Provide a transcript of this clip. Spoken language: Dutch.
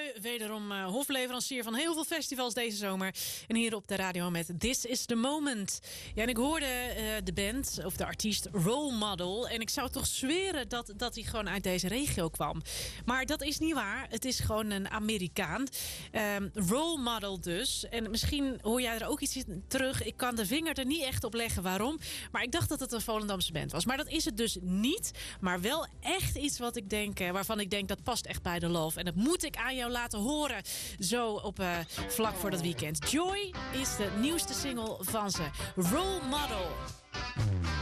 Joy, wederom hofleverancier van heel veel festivals deze zomer. En hier op de radio met This is the Moment. Ja, en ik hoorde de band, of de artiest, Role Model. En ik zou toch zweren dat hij gewoon uit deze regio kwam. Maar dat is niet waar. Het is gewoon een Amerikaan. Role Model dus. En misschien hoor jij er ook iets in terug. Ik kan de vinger er niet echt op leggen waarom. Maar ik dacht dat het een Volendamse band was. Maar dat is het dus niet. Maar wel echt iets wat ik denk, waarvan ik denk dat past echt bij de love. En dat moet ik aan jou laten horen. Zo op vlak voor dat weekend. Joy is de nieuwste single van ze. Role Model.